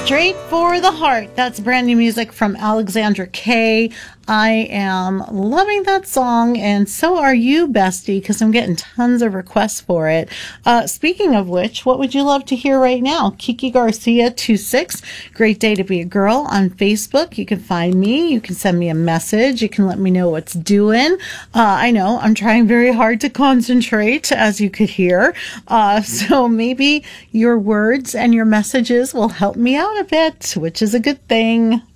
Straight for the Heart. That's brand new music from Alexandra Kay. I am loving that song, and so are you, bestie, because I'm getting tons of requests for it. Speaking of which, what would you love to hear right now? Kiki Garcia 26, Great Day to Be a Girl on Facebook. You can find me. You can send me a message. You can let me know what's doing. I know I'm trying very hard to concentrate, as you could hear. So maybe your words and your messages will help me out a bit, which is a good thing.